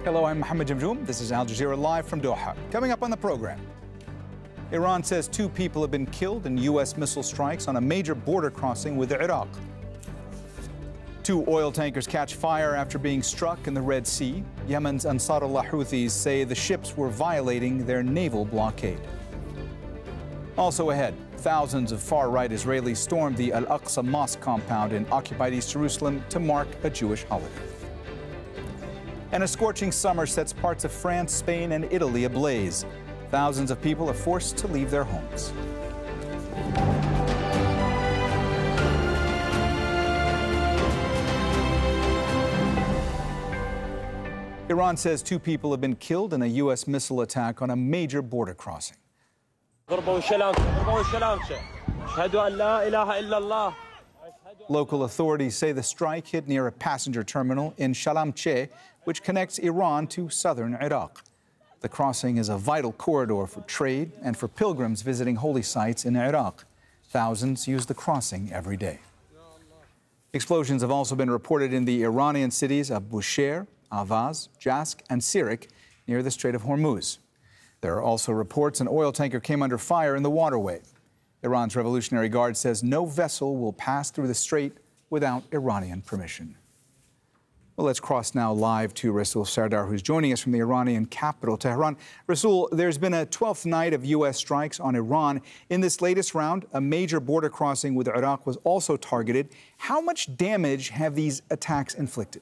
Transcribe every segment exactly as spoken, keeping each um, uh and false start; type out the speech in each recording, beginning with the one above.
Hello, I'm Mohammed Jamjoom. This is Al Jazeera Live from Doha. Coming up on the program, Iran says two people have been killed in U S missile strikes on a major border crossing with Iraq. Two oil tankers catch fire after being struck in the Red Sea. Yemen's Ansarullah Houthis say the ships were violating their naval blockade. Also ahead, thousands of far-right Israelis stormed the Al-Aqsa Mosque compound in occupied East Jerusalem to mark a Jewish holiday. And a scorching summer sets parts of France, Spain, and Italy ablaze. Thousands of people are forced to leave their homes. Iran says two people have been killed in a U S missile attack on a major border crossing. Local authorities say the strike hit near a passenger terminal in Shalamcheh, which connects Iran to southern Iraq. The crossing is a vital corridor for trade and for pilgrims visiting holy sites in Iraq. Thousands use the crossing every day. Explosions have also been reported in the Iranian cities of Bushehr, Avaz, Jask, and Sirik near the Strait of Hormuz. There are also reports an oil tanker came under fire in the waterway. Iran's Revolutionary Guard says no vessel will pass through the strait without Iranian permission. Well, let's cross now live to Rasul Sardar, who's joining us from the Iranian capital, Tehran. Rasul, there's been a twelfth night of U S strikes on Iran. In this latest round, a major border crossing with Iraq was also targeted. How much damage have these attacks inflicted?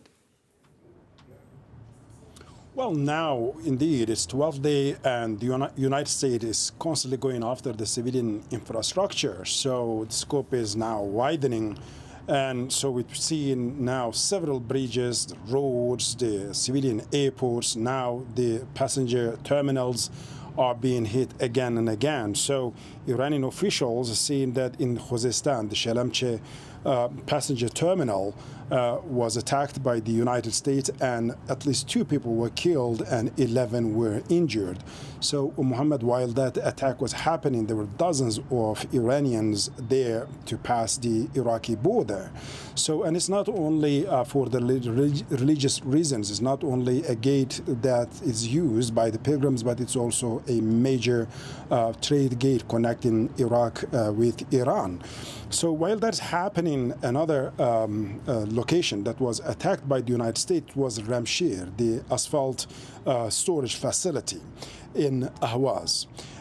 Well, now, indeed, it's twelfth day, and the Uni United States is constantly going after the civilian infrastructure. So the scope is now widening. And so we've seen now several bridges, the roads, the civilian airports, now the passenger terminals are being hit again and again. So Iranian officials are saying that in Khuzestan, the Shalamcheh uh, passenger terminal uh, was attacked by the United States, and at least two people were killed and eleven were injured. So, Mohammed, while that attack was happening, there were dozens of Iranians there to pass the Iraqi border. So, and it's not only uh, for the relig religious reasons, it's not only a gate that is used by the pilgrims, but it's also a major uh, trade gate connecting Iraq uh, with Iran. So while that's happening, another um, uh, location that was attacked by the United States was Ramshir, the asphalt uh, storage facility in Ahwaz.